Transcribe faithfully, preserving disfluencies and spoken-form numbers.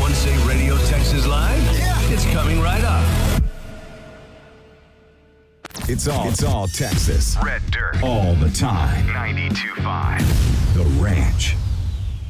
one say Radio Texas Live? Yeah. It's coming right up. It's all, it's all Texas. Red Dirt. All the time. ninety-two point five. The Ranch.